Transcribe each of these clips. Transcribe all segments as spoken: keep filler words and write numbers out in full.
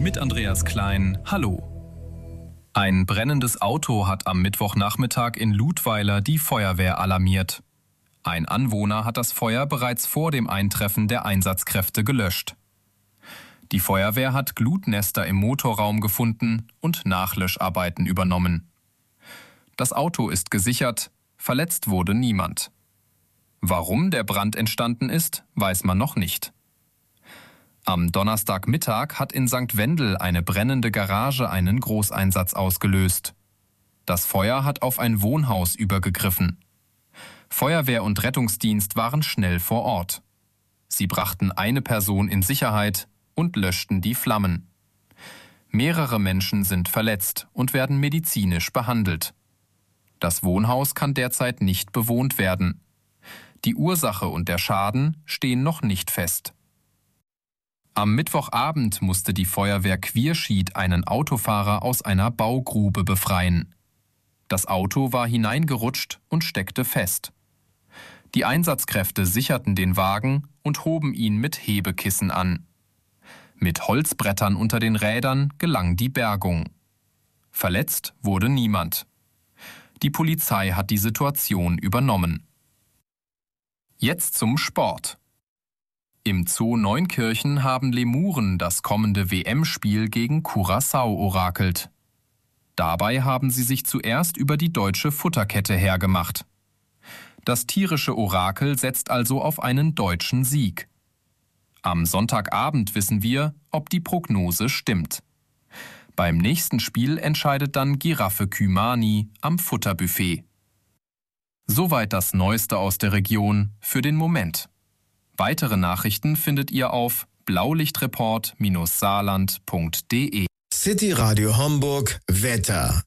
mit Andreas Klein. Hallo. Ein brennendes Auto hat am Mittwochnachmittag in Ludweiler die Feuerwehr alarmiert. Ein Anwohner hat das Feuer bereits vor dem Eintreffen der Einsatzkräfte gelöscht. Die Feuerwehr hat Glutnester im Motorraum gefunden und Nachlöscharbeiten übernommen. Das Auto ist gesichert, verletzt wurde niemand. Warum der Brand entstanden ist, weiß man noch nicht. Am Donnerstagmittag hat in Sankt Wendel eine brennende Garage einen Großeinsatz ausgelöst. Das Feuer hat auf ein Wohnhaus übergegriffen. Feuerwehr und Rettungsdienst waren schnell vor Ort. Sie brachten eine Person in Sicherheit und löschten die Flammen. Mehrere Menschen sind verletzt und werden medizinisch behandelt. Das Wohnhaus kann derzeit nicht bewohnt werden. Die Ursache und der Schaden stehen noch nicht fest. Am Mittwochabend musste die Feuerwehr Quierschied einen Autofahrer aus einer Baugrube befreien. Das Auto war hineingerutscht und steckte fest. Die Einsatzkräfte sicherten den Wagen und hoben ihn mit Hebekissen an. Mit Holzbrettern unter den Rädern gelang die Bergung. Verletzt wurde niemand. Die Polizei hat die Situation übernommen. Jetzt zum Sport. Im Zoo Neunkirchen haben Lemuren das kommende W M-Spiel gegen Curaçao orakelt. Dabei haben sie sich zuerst über die deutsche Futterkette hergemacht. Das tierische Orakel setzt also auf einen deutschen Sieg. Am Sonntagabend wissen wir, ob die Prognose stimmt. Beim nächsten Spiel entscheidet dann Giraffe Kümani am Futterbuffet. Soweit das Neueste aus der Region für den Moment. Weitere Nachrichten findet ihr auf blaulichtreport Saarland punkt de. City Radio Homburg Wetter.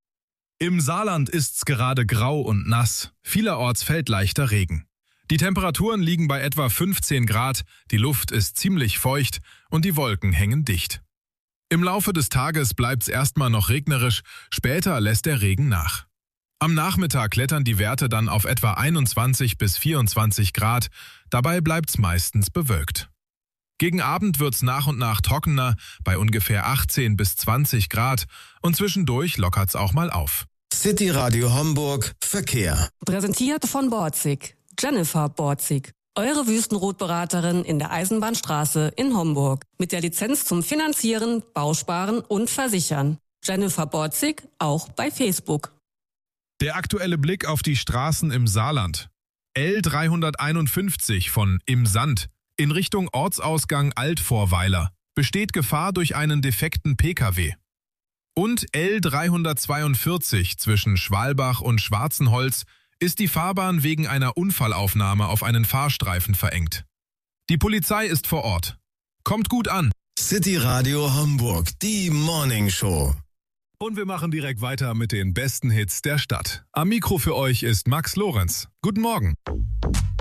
Im Saarland ist's gerade grau und nass. Vielerorts fällt leichter Regen. Die Temperaturen liegen bei etwa fünfzehn Grad, die Luft ist ziemlich feucht und die Wolken hängen dicht. Im Laufe des Tages bleibt's erstmal noch regnerisch, später lässt der Regen nach. Am Nachmittag klettern die Werte dann auf etwa einundzwanzig bis vierundzwanzig Grad, dabei bleibt's meistens bewölkt. Gegen Abend wird's nach und nach trockener, bei ungefähr achtzehn bis zwanzig Grad und zwischendurch lockert's auch mal auf. City Radio Homburg Verkehr. Präsentiert von Borzig. Jennifer Borzig. Eure Wüstenrotberaterin in der Eisenbahnstraße in Homburg. Mit der Lizenz zum Finanzieren, Bausparen und Versichern. Jennifer Borzig, auch bei Facebook. Der aktuelle Blick auf die Straßen im Saarland. L dreihunderteinundfünfzig von Im Sand in Richtung Ortsausgang Altvorweiler. Besteht Gefahr durch einen defekten P K W. Und L dreihundertzweiundvierzig zwischen Schwalbach und Schwarzenholz ist die Fahrbahn wegen einer Unfallaufnahme auf einen Fahrstreifen verengt. Die Polizei ist vor Ort. Kommt gut an. City Radio Homburg, die Morning Show. Und wir machen direkt weiter mit den besten Hits der Stadt. Am Mikro für euch ist Max Lorenz. Guten Morgen.